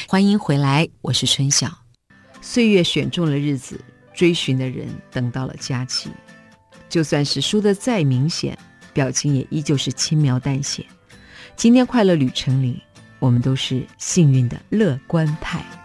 欢迎回来，我是春晓。岁月选中了日子，追寻的人等到了假期。就算是输得再明显，表情也依旧是轻描淡写。今天快乐旅程里，我们都是幸运的乐观派。